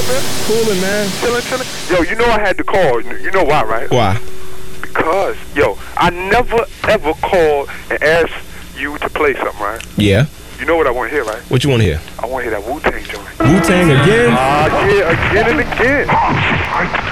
up, man? Coolin', man. Chillin'. Yo, you know I had to call. You know why, right? Why? Because, yo, I never ever called and asked you to play something, right? Yeah. You know what I want to hear, right? What you want to hear? I want to hear that Wu-Tang joint. Wu-Tang again? Yeah, again and again.